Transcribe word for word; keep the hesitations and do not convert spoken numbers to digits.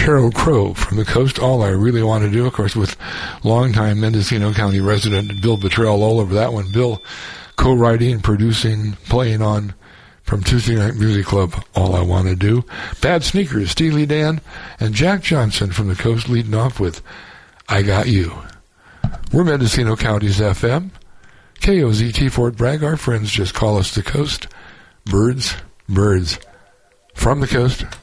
Sheryl Crow from the coast. All I Really Want to Do, of course, with longtime Mendocino County resident Bill Bottrell all over that one. Bill co-writing, producing, playing on from Tuesday Night Music Club, All I Want to Do. Bad Sneakers, Steely Dan, and Jack Johnson from the coast leading off with I Got You. We're Mendocino County's F M. K O Z T Fort Bragg. Our friends just call us the coast. Birds, birds from the coast.